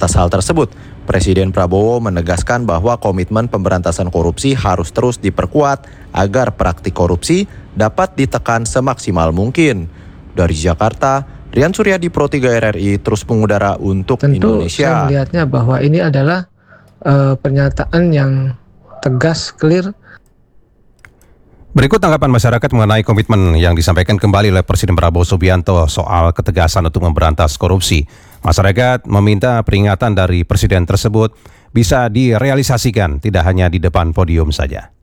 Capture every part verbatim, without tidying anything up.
Atas hal tersebut, Presiden Prabowo menegaskan bahwa komitmen pemberantasan korupsi harus terus diperkuat agar praktik korupsi dapat ditekan semaksimal mungkin. Dari Jakarta, Rian Suryadi, Pro tiga R R I, terus mengudara untuk Tentu Indonesia. Saya melihatnya bahwa ini adalah uh, pernyataan yang tegas, clear. Berikut tanggapan masyarakat mengenai komitmen yang disampaikan kembali oleh Presiden Prabowo Subianto soal ketegasan untuk memberantas korupsi. Masyarakat meminta peringatan dari Presiden tersebut bisa direalisasikan, tidak hanya di depan podium saja.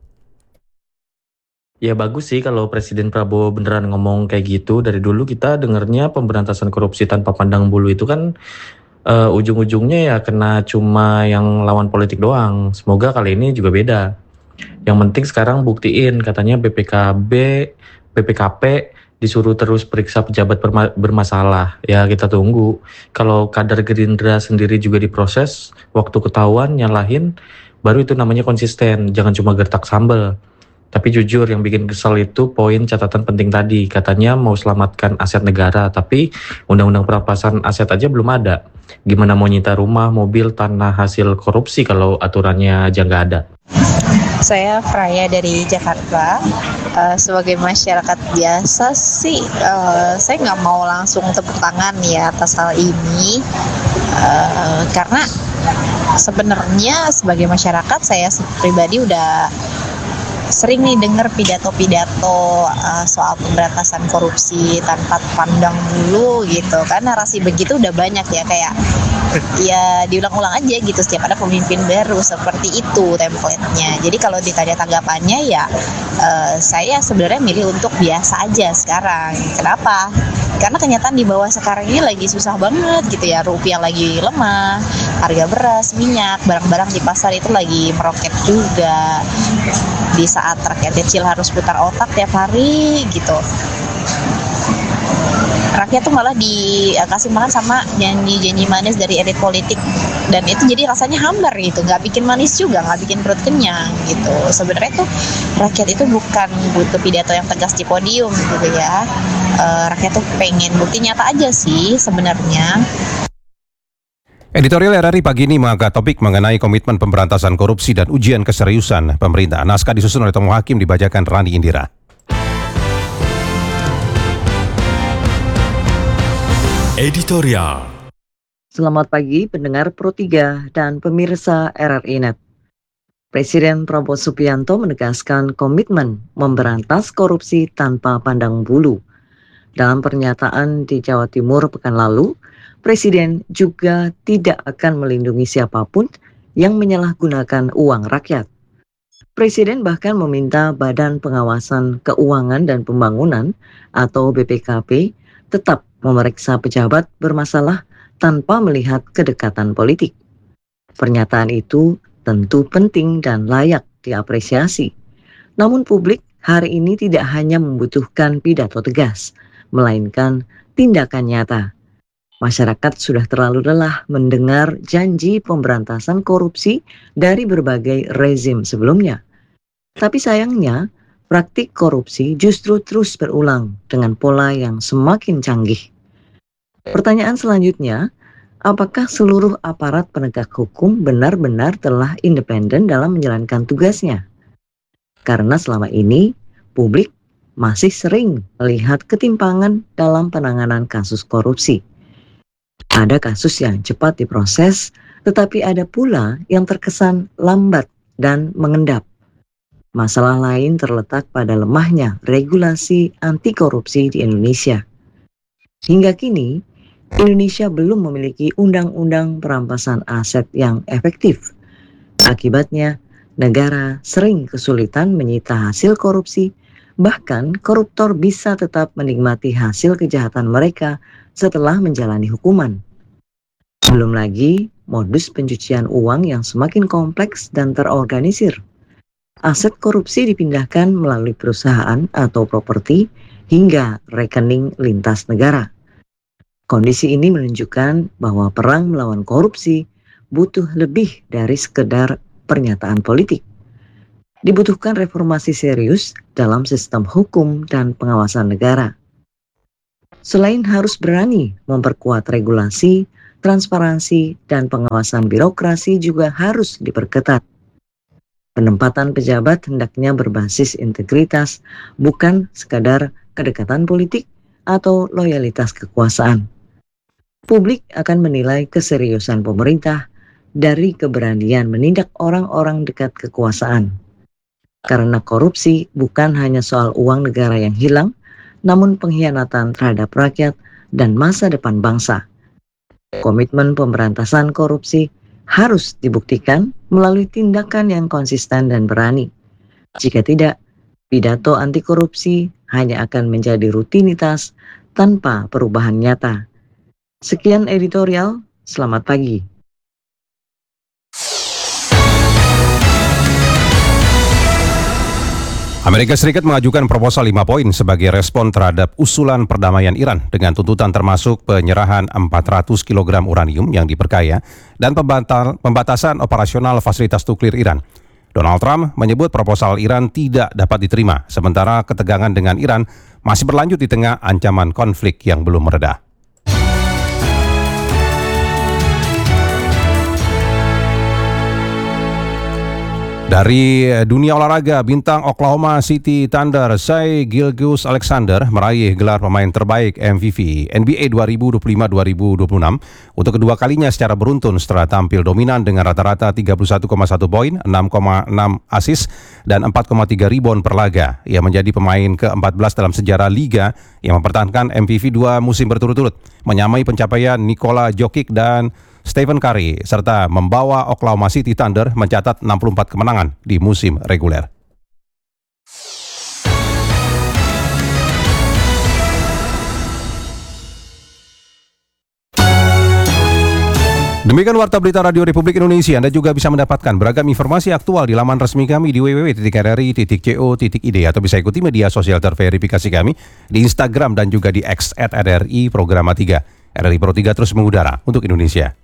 Ya bagus sih kalau Presiden Prabowo beneran ngomong kayak gitu. Dari dulu kita dengarnya pemberantasan korupsi tanpa pandang bulu itu kan uh, ujung-ujungnya ya kena cuma yang lawan politik doang. Semoga kali ini juga beda. Yang penting sekarang buktiin, katanya B P K B, B P K P disuruh terus periksa pejabat berma- bermasalah. Ya kita tunggu. Kalau kader Gerindra sendiri juga diproses, waktu ketahuan nyalahin, baru itu namanya konsisten. Jangan cuma gertak sambal. Tapi jujur yang bikin kesal itu poin catatan penting tadi. Katanya mau selamatkan aset negara, tapi undang-undang perampasan aset aja belum ada. Gimana mau nyita rumah, mobil, tanah hasil korupsi kalau aturannya aja nggak ada. Saya Fraya dari Jakarta. Uh, sebagai masyarakat biasa sih, uh, saya nggak mau langsung tepuk tangan ya atas hal ini, uh, karena sebenarnya sebagai masyarakat saya pribadi udah sering nih dengar pidato-pidato uh, soal pemberantasan korupsi tanpa pandang bulu gitu kan. Narasi begitu udah banyak ya, kayak ya diulang-ulang aja gitu setiap ada pemimpin baru, seperti itu template-nya. Jadi kalau ditanya tanggapannya ya uh, saya sebenarnya milih untuk biasa aja sekarang. Kenapa? Karena kenyataan di bawah sekarang ini lagi susah banget gitu ya, rupiah lagi lemah, harga beras, minyak, barang-barang di pasar itu lagi meroket juga. Di saat rakyat kecil harus putar otak tiap hari gitu, rakyat tuh malah dikasih makan sama janji-janji manis dari elit politik, dan itu jadi rasanya hambar gitu, nggak bikin manis juga, nggak bikin perut kenyang gitu. Sebenarnya tuh rakyat itu bukan butuh pidato yang tegas di podium gitu ya, e, rakyat tuh pengen bukti nyata aja sih sebenarnya. Editorial R R I pagi ini mengangkat topik mengenai komitmen pemberantasan korupsi dan ujian keseriusan pemerintah. Naskah disusun oleh Tomo Hakim, dibacakan Rani Indira. Editorial. Selamat pagi pendengar Pro tiga dan pemirsa R R I Net. Presiden Prabowo Subianto menegaskan komitmen memberantas korupsi tanpa pandang bulu. Dalam pernyataan di Jawa Timur pekan lalu, Presiden juga tidak akan melindungi siapapun yang menyalahgunakan uang rakyat. Presiden bahkan meminta Badan Pengawasan Keuangan dan Pembangunan atau B P K P tetap memeriksa pejabat bermasalah tanpa melihat kedekatan politik. Pernyataan itu tentu penting dan layak diapresiasi. Namun publik hari ini tidak hanya membutuhkan pidato tegas, melainkan tindakan nyata. Masyarakat sudah terlalu lelah mendengar janji pemberantasan korupsi dari berbagai rezim sebelumnya. Tapi sayangnya, praktik korupsi justru terus berulang dengan pola yang semakin canggih. Pertanyaan selanjutnya, apakah seluruh aparat penegak hukum benar-benar telah independen dalam menjalankan tugasnya? Karena selama ini, publik masih sering melihat ketimpangan dalam penanganan kasus korupsi. Ada kasus yang cepat diproses, tetapi ada pula yang terkesan lambat dan mengendap. Masalah lain terletak pada lemahnya regulasi anti korupsi di Indonesia. Hingga kini, Indonesia belum memiliki undang-undang perampasan aset yang efektif. Akibatnya, negara sering kesulitan menyita hasil korupsi, bahkan koruptor bisa tetap menikmati hasil kejahatan mereka setelah menjalani hukuman. Belum lagi modus pencucian uang yang semakin kompleks dan terorganisir. Aset korupsi dipindahkan melalui perusahaan atau properti hingga rekening lintas negara. Kondisi ini menunjukkan bahwa perang melawan korupsi butuh lebih dari sekedar pernyataan politik. Dibutuhkan reformasi serius dalam sistem hukum dan pengawasan negara. Selain harus berani memperkuat regulasi, transparansi, dan pengawasan birokrasi juga harus diperketat. Penempatan pejabat hendaknya berbasis integritas, bukan sekadar kedekatan politik atau loyalitas kekuasaan. Publik akan menilai keseriusan pemerintah dari keberanian menindak orang-orang dekat kekuasaan. Karena korupsi bukan hanya soal uang negara yang hilang, namun pengkhianatan terhadap rakyat dan masa depan bangsa. Komitmen pemberantasan korupsi harus dibuktikan melalui tindakan yang konsisten dan berani. Jika tidak, pidato anti korupsi hanya akan menjadi rutinitas tanpa perubahan nyata. Sekian editorial, selamat pagi. Amerika Serikat mengajukan proposal lima poin sebagai respon terhadap usulan perdamaian Iran dengan tuntutan termasuk penyerahan empat ratus kilogram uranium yang diperkaya dan pembatal, pembatasan operasional fasilitas nuklir Iran. Donald Trump menyebut proposal Iran tidak dapat diterima, sementara ketegangan dengan Iran masih berlanjut di tengah ancaman konflik yang belum mereda. Dari dunia olahraga, bintang Oklahoma City Thunder Shai Gilgeous-Alexander meraih gelar pemain terbaik M V P N B A dua ribu dua puluh lima dua ribu dua puluh enam untuk kedua kalinya secara beruntun setelah tampil dominan dengan rata-rata tiga puluh satu koma satu poin, enam koma enam assist, dan empat koma tiga rebound per laga. Ia menjadi pemain ke empat belas dalam sejarah Liga yang mempertahankan M V P dua musim berturut-turut, menyamai pencapaian Nikola Jokic dan Stephen Curry, serta membawa Oklahoma City Thunder mencatat enam puluh empat kemenangan di musim reguler. Demikian Warta Berita Radio Republik Indonesia. Anda juga bisa mendapatkan beragam informasi aktual di laman resmi kami di w w w titik r r i titik co titik i d atau bisa ikuti media sosial terverifikasi kami di Instagram dan juga di X at R R I Programa tiga. R R I Pro tiga terus mengudara untuk Indonesia.